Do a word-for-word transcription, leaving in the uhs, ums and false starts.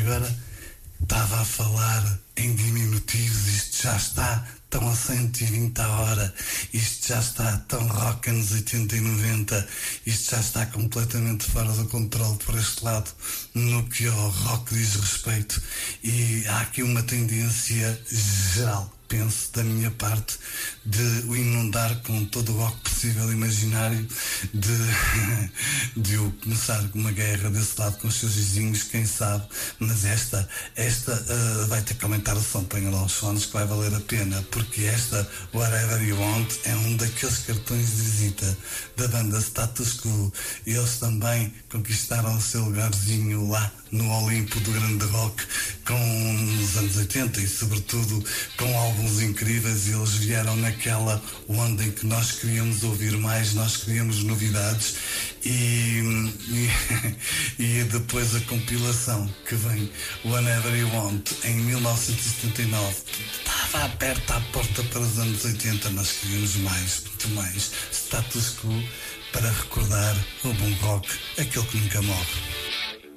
agora estava a falar em diminutivos, isto já está tão a cento e vinte a hora, isto já está tão rock anos oitenta e noventa, isto já está completamente fora do controle por este lado, no que ao rock diz respeito, e há aqui uma tendência geral, penso, da minha parte, de o inundar com todo o rock possível e imaginário, de, de o começar uma guerra desse lado com os seus vizinhos, quem sabe, mas esta, esta uh, vai ter que aumentar o som, ponha lá os fones que vai valer a pena, porque esta Whatever You Want é um daqueles cartões de visita da banda Status Quo. Eles também conquistaram o seu lugarzinho lá no Olimpo do grande rock com os anos oitenta e sobretudo com álbuns incríveis, e eles vieram naquela onda em que nós queríamos ouvir mais, nós queríamos novidades, e, e, e depois a compilação que vem, Whenever You Want, em mil novecentos e setenta e nove, estava aberta à porta para os anos oitenta, nós queríamos mais, muito mais. Status Quo, para recordar o bom rock, aquele que nunca morre.